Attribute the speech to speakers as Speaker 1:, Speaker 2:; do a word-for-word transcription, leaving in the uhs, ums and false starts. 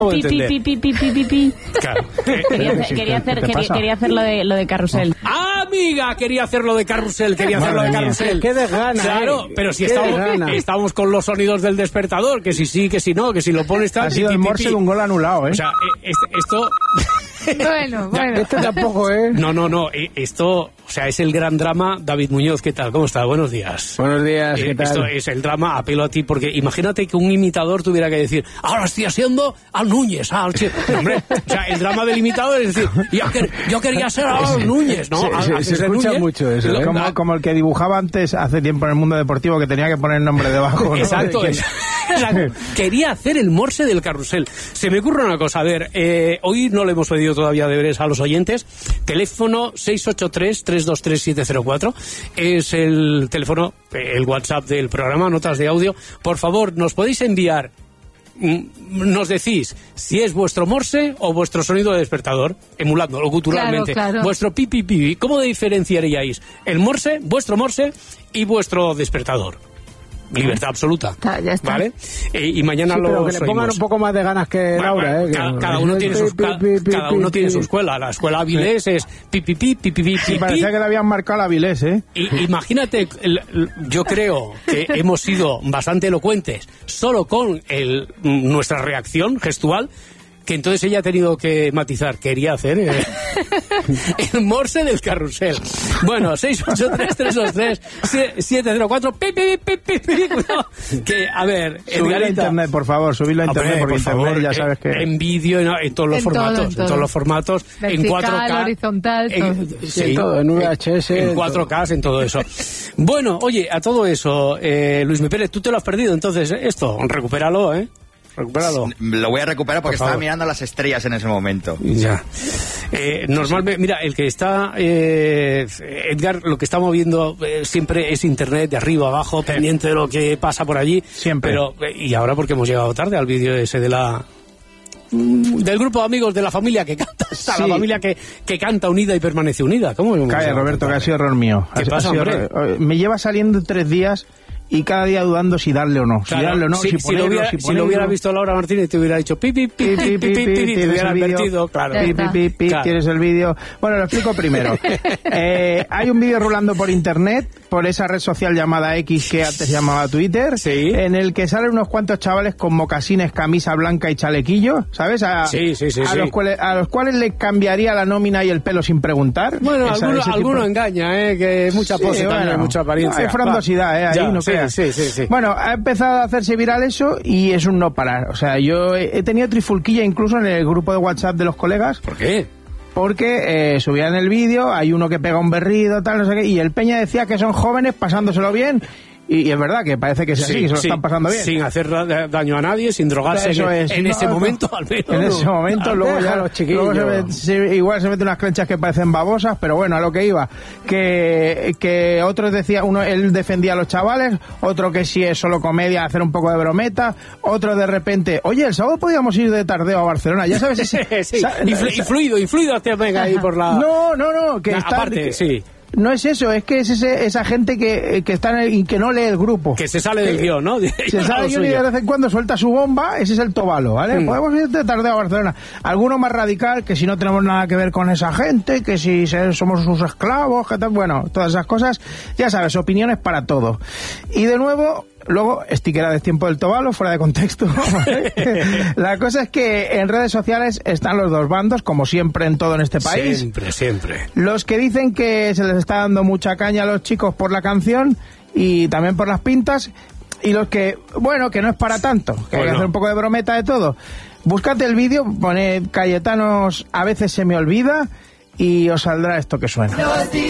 Speaker 1: Pi, pi, pi, pi, pi, pi, pi, pi.
Speaker 2: Claro.
Speaker 1: Quería hacer, quería hacer, quería, quería hacer lo de lo de carrusel.
Speaker 2: ¡Ah, amiga! Quería hacer lo de carrusel, quería hacer lo de carrusel.
Speaker 3: ¡Qué desgana!
Speaker 2: Claro,
Speaker 3: eh.
Speaker 2: pero si
Speaker 3: Qué
Speaker 2: estamos,
Speaker 3: desgana.
Speaker 2: estamos con los sonidos del despertador, que si sí, que si no, que si lo pones tal...
Speaker 3: Ha sido
Speaker 2: pi,
Speaker 3: el
Speaker 2: pi,
Speaker 3: morse
Speaker 2: pi.
Speaker 3: de un gol anulado, ¿eh?
Speaker 2: O sea, eh, este- esto...
Speaker 1: Bueno, bueno.
Speaker 3: Este tampoco, ¿eh?
Speaker 2: No, no, no, eh, esto, o sea, es el gran drama. David Muñoz, ¿qué tal? ¿Cómo está? Buenos días.
Speaker 3: Buenos días, ¿qué
Speaker 2: Eh,
Speaker 3: tal?
Speaker 2: Esto es el drama, apelo a ti, porque imagínate que un imitador tuviera que decir, ahora estoy haciendo al Núñez, al Che-". Hombre, o sea, el drama del imitador es decir, yo, quer- yo quería ser al Núñez, ¿no?
Speaker 3: Se,
Speaker 2: Al-
Speaker 3: se-
Speaker 2: al
Speaker 3: se
Speaker 2: ser
Speaker 3: escucha
Speaker 2: Núñez.
Speaker 3: mucho eso,
Speaker 2: Lo-
Speaker 3: ¿eh? como,
Speaker 2: ah,
Speaker 3: como el que dibujaba antes, hace tiempo en el mundo deportivo, que tenía que poner nombre debajo, ¿no?
Speaker 2: Exacto,
Speaker 3: De
Speaker 2: es- exacto. Quería hacer el morse del carrusel. Se me ocurre una cosa, a ver, eh, hoy no le hemos pedido todavía deberes a los oyentes. Teléfono seis ocho tres, tres dos tres, siete cero cuatro es el teléfono, el WhatsApp del programa, notas de audio. Por favor, nos podéis enviar, mm, nos decís si es vuestro morse o vuestro sonido de despertador, emulando guturalmente.
Speaker 1: Claro, claro.
Speaker 2: Vuestro pi, pi, pi, pi. ¿Cómo diferenciaríais el morse, vuestro morse y vuestro despertador? Libertad absoluta.
Speaker 1: Está, ya está.
Speaker 2: ¿Vale? Eh, y mañana
Speaker 3: Sí,
Speaker 2: lo
Speaker 3: pero que le pongan un poco más de ganas que
Speaker 2: Bueno,
Speaker 3: Laura,
Speaker 2: bueno,
Speaker 3: ¿eh?
Speaker 2: cada,
Speaker 3: Que-
Speaker 2: cada uno tiene sus,
Speaker 3: Pi,
Speaker 2: ca-
Speaker 3: pi, pi,
Speaker 2: cada
Speaker 3: pi,
Speaker 2: uno tiene
Speaker 3: pi.
Speaker 2: su escuela. La escuela Avilés es pi, pi, pi, pi, pi, pi,
Speaker 3: Sí,
Speaker 2: pi,
Speaker 3: parecía
Speaker 2: pi.
Speaker 3: que le habían marcado la Avilés, ¿eh?
Speaker 2: Y, imagínate, el- el- yo creo que hemos sido bastante elocuentes solo con el, nuestra reacción gestual, que entonces ella ha tenido que matizar, quería hacer eh, el morse del carrusel. Bueno, seis ocho tres, tres dos tres, siete cero cuatro, pi, pi, pi, pi, pi. Cuidado. Que, a ver,
Speaker 3: Subirlo a
Speaker 2: Edgarita.
Speaker 3: internet, por favor, subirlo a internet,
Speaker 2: Hombre,
Speaker 3: porque
Speaker 2: por
Speaker 3: internet
Speaker 2: favor,
Speaker 3: ya sabes
Speaker 2: eh,
Speaker 3: que...
Speaker 2: en vídeo, en, en todos los
Speaker 1: En todo,
Speaker 2: formatos,
Speaker 1: en
Speaker 2: en,
Speaker 1: todo.
Speaker 2: todos los formatos, en
Speaker 1: Vertical,
Speaker 2: cuatro K,
Speaker 1: horizontal,
Speaker 2: en,
Speaker 1: todo.
Speaker 2: sí,
Speaker 3: En todo, en V H S,
Speaker 2: en
Speaker 3: en
Speaker 2: cuatro K, en todo eso. Bueno, oye, a todo eso, eh, Luis Mi Pérez, tú te lo has perdido, entonces esto, recupéralo, ¿eh? Recupéralo.
Speaker 4: Lo voy a recuperar porque
Speaker 2: Por favor.
Speaker 4: estaba mirando las estrellas en ese momento.
Speaker 2: Ya. Eh, normalmente, mira, el que está, eh, Edgar, lo que está moviendo eh, siempre es internet, de arriba abajo, pendiente de lo que pasa por allí.
Speaker 3: Siempre.
Speaker 2: Pero, eh, y ahora porque hemos llegado tarde al vídeo ese de la... mm, del grupo de amigos de la familia que canta,
Speaker 3: Sí.
Speaker 2: la familia que, que canta unida y permanece unida. ¿Cómo hemos
Speaker 3: Calla,
Speaker 2: llegado
Speaker 3: Roberto,
Speaker 2: tan
Speaker 3: que ha
Speaker 2: tarde?
Speaker 3: sido error mío.
Speaker 2: ¿Qué
Speaker 3: Ha-
Speaker 2: pasa,
Speaker 3: ha sido
Speaker 2: hombre?
Speaker 3: error- Me lleva saliendo tres días y cada día dudando si darle o no. Si
Speaker 2: Claro,
Speaker 3: darle o no,
Speaker 2: si,
Speaker 3: si,
Speaker 2: si lo
Speaker 3: ponerlo,
Speaker 2: hubiera,
Speaker 3: si
Speaker 2: si lo
Speaker 3: ponerlo.
Speaker 2: hubiera visto Laura Martínez, te hubiera dicho pi, pi, pi, pi, pi, pi, pi, pi, te
Speaker 3: tienes
Speaker 2: hubiera
Speaker 3: el vídeo.
Speaker 2: advertido, claro.
Speaker 1: Ya
Speaker 3: Pi,
Speaker 1: está.
Speaker 3: pi, pi, pi,
Speaker 2: Claro.
Speaker 3: tienes el vídeo. Bueno, lo explico primero. Eh, hay un vídeo rulando por internet, por esa red social llamada X que antes se llamaba Twitter,
Speaker 2: Sí.
Speaker 3: en el que salen unos cuantos chavales con mocasines, camisa blanca y chalequillo, ¿sabes? A,
Speaker 2: Sí, sí, sí,
Speaker 3: a,
Speaker 2: sí.
Speaker 3: Los cuales, a los cuales le cambiaría la nómina y el pelo sin preguntar.
Speaker 2: Bueno,
Speaker 3: Esa-
Speaker 2: alguno,
Speaker 3: ese tipo-
Speaker 2: alguno engaña, ¿eh? Que mucha
Speaker 3: Sí,
Speaker 2: pose
Speaker 3: bueno,
Speaker 2: también, mucha apariencia.
Speaker 3: Hay frondosidad, ¿eh? Ahí
Speaker 2: Ya,
Speaker 3: no
Speaker 2: sí,
Speaker 3: creas.
Speaker 2: sí, sí, sí.
Speaker 3: Bueno, ha empezado a hacerse viral eso y es un no parar. O sea, yo he, he tenido trifulquilla incluso en el grupo de WhatsApp de los colegas
Speaker 2: ¿Por qué?
Speaker 3: porque eh, subían el vídeo, hay uno que pega un berrido, tal, no sé qué, y el Peña decía que son jóvenes pasándoselo bien. Y, y es verdad que parece que es así, que se lo
Speaker 2: sí,
Speaker 3: están pasando bien.
Speaker 2: Sin hacer da- daño a nadie, sin drogarse
Speaker 3: Eso
Speaker 2: en,
Speaker 3: es.
Speaker 2: en
Speaker 3: No,
Speaker 2: ese
Speaker 3: no.
Speaker 2: momento, al menos.
Speaker 3: En ese momento, luego ya
Speaker 2: los
Speaker 3: luego se met- se- igual se mete unas clenchas que parecen babosas, pero bueno, a lo que iba. Que, que otros decía, uno, él defendía a los chavales, otro que si es solo comedia, hacer un poco de brometa, otro de repente, oye, el sábado podíamos ir de tardeo a Barcelona, ya sabes ese...
Speaker 2: sí,
Speaker 3: sa-
Speaker 2: influ- influido, influido te venga ahí por la...
Speaker 3: No, no, no, que
Speaker 2: Ah,
Speaker 3: está...
Speaker 2: aparte,
Speaker 3: que-
Speaker 2: sí.
Speaker 3: No es eso, es que es ese, esa gente que, que está en el, y que no lee el grupo.
Speaker 2: Que se sale del guión, ¿no?
Speaker 3: Se sale y de vez en cuando suelta su bomba, ese es el tobalo, ¿vale?
Speaker 2: Mm.
Speaker 3: Podemos ir de tardeo a Barcelona. Alguno más radical, que si no tenemos nada que ver con esa gente, que si se- somos sus esclavos, que tal, bueno, todas esas cosas, ya sabes, opiniones para todo. Y de nuevo, luego, sticker de tiempo del tobalo, fuera de contexto. ¿vale? La cosa es que en redes sociales están los dos bandos, como siempre en todo en este país.
Speaker 2: Siempre, siempre.
Speaker 3: Los que dicen que se les está dando mucha caña a los chicos por la canción y también por las pintas, y los que, bueno, que no es para tanto, que hay que
Speaker 2: Bueno.
Speaker 3: hacer un poco de brometa de todo. Búscate el vídeo, poned Cayetanos, a veces se me olvida, y os saldrá esto que suena.
Speaker 5: Los días